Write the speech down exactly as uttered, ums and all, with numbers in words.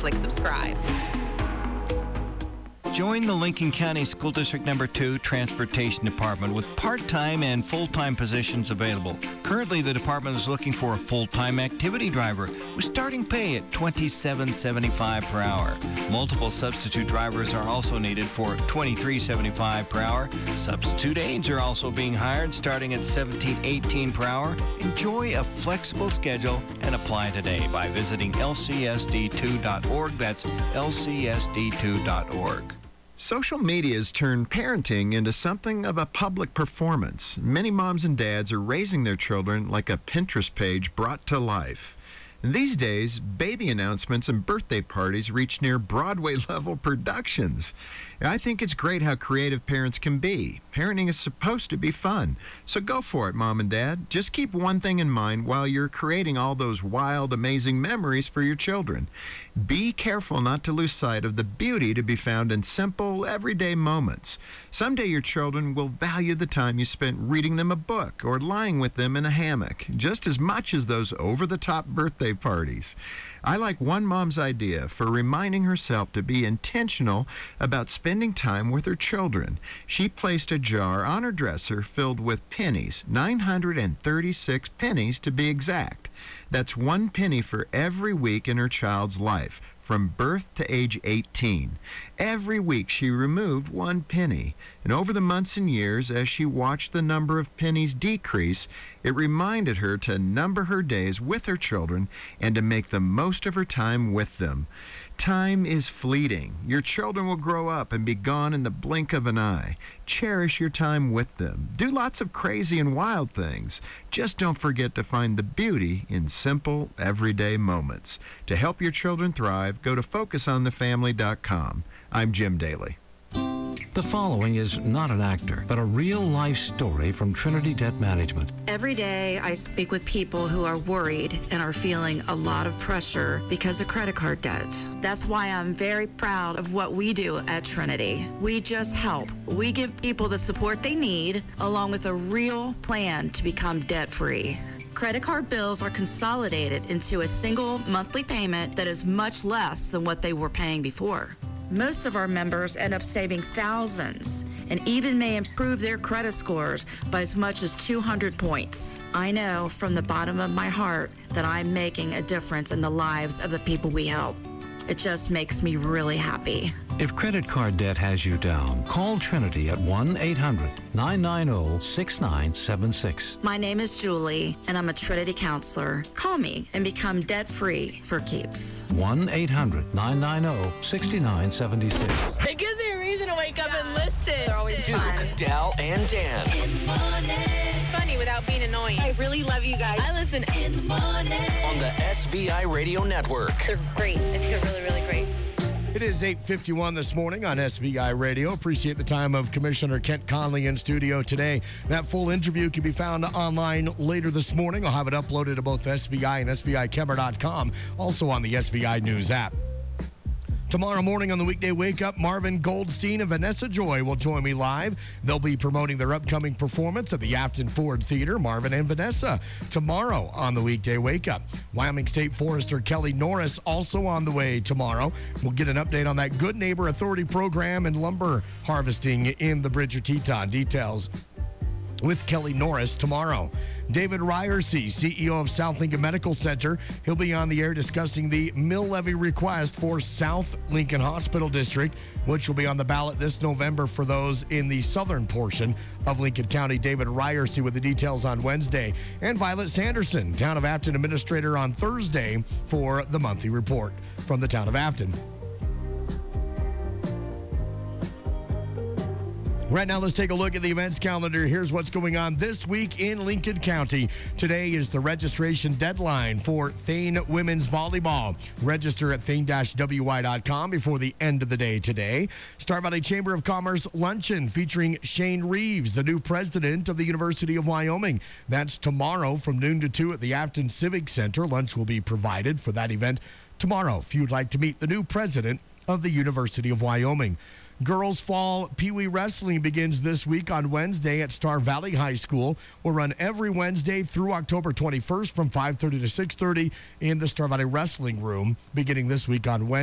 click subscribe. Join the Lincoln County School District Number two Transportation Department with part-time and full-time positions available. Currently, the department is looking for a full-time activity driver with starting pay at twenty-seven seventy-five per hour. Multiple substitute drivers are also needed for twenty-three seventy-five per hour. Substitute aides are also being hired starting at seventeen eighteen per hour. Enjoy a flexible schedule and apply today by visiting L C S D two dot org. That's L C S D two dot org. Social media has turned parenting into something of a public performance. Many moms and dads are raising their children like a Pinterest page brought to life. These days, baby announcements and birthday parties reach near Broadway-level productions. I think it's great how creative parents can be. Parenting is supposed to be fun. So go for it, Mom and Dad. Just keep one thing in mind while you're creating all those wild, amazing memories for your children. Be careful not to lose sight of the beauty to be found in simple, everyday moments. Someday your children will value the time you spent reading them a book or lying with them in a hammock, just as much as those over-the-top birthday parties. I like one mom's idea for reminding herself to be intentional about spending time with her children. She placed a jar on her dresser filled with pennies, nine hundred thirty-six pennies to be exact. That's one penny for every week in her child's life, from birth to age eighteen. Every week she removed one penny, and over the months and years, as she watched the number of pennies decrease, it reminded her to number her days with her children and to make the most of her time with them. Time is fleeting. Your children will grow up and be gone in the blink of an eye. Cherish your time with them. Do lots of crazy and wild things. Just don't forget to find the beauty in simple, everyday moments. To help your children thrive, go to focus on the family dot com. I'm Jim Daly. The following is not an actor, but a real-life story from Trinity Debt Management. Every day I speak with people who are worried and are feeling a lot of pressure because of credit card debt. That's why I'm very proud of what we do at Trinity. We just help. We give people the support they need, along with a real plan to become debt-free. Credit card bills are consolidated into a single monthly payment that is much less than what they were paying before. Most of our members end up saving thousands and even may improve their credit scores by as much as two hundred points. I know from the bottom of my heart that I'm making a difference in the lives of the people we help. It just makes me really happy. If credit card debt has you down, call Trinity at one eight hundred nine nine zero six nine seven six. My name is Julie, and I'm a Trinity counselor. Call me and become debt-free for keeps. one eight hundred nine nine zero six nine seven six. It gives me a reason to wake up and listen. They're always Duke, fun. Dal, and Dan. In the morning. Funny without being annoying. I really love you guys. I listen in the morning. On the S V I Radio Network. They're great. I think they're really, really great. It is eight fifty-one this morning on S V I Radio. Appreciate the time of Commissioner Kent Conley in studio today. That full interview can be found online later this morning. I'll have it uploaded to both S V I and S V I Kemmer dot com, also on the S V I News app. Tomorrow morning on the weekday Wake Up, Marvin Goldstein and Vanessa Joy will join me live. They'll be promoting their upcoming performance at the Afton Ford Theater, Marvin and Vanessa, tomorrow on the weekday Wake Up. Wyoming State Forester Kelly Norris also on the way tomorrow. We'll get an update on that Good Neighbor Authority program and lumber harvesting in the Bridger Teton. Details with Kelly Norris tomorrow. David Ryerson, C E O of South Lincoln Medical Center, he'll be on the air discussing the mill levy request for South Lincoln Hospital District, which will be on the ballot this November for those in the southern portion of Lincoln County. David Ryerson with the details on Wednesday. And Violet Sanderson, Town of Afton Administrator, on Thursday for the monthly report from the Town of Afton. Right now, let's take a look at the events calendar. Here's what's going on this week in Lincoln County. Today is the registration deadline for Thane Women's Volleyball. Register at thane dash w y dot com before the end of the day today. Star Valley Chamber of Commerce Luncheon featuring Shane Reeves, the new president of the University of Wyoming. That's tomorrow from noon to two at the Afton Civic Center. Lunch will be provided for that event tomorrow if you'd like to meet the new president of the University of Wyoming. Girls Fall Pee Wee Wrestling begins this week on Wednesday at Star Valley High School. We'll run every Wednesday through October twenty-first from five thirty to six thirty in the Star Valley Wrestling Room, beginning this week on Wednesday.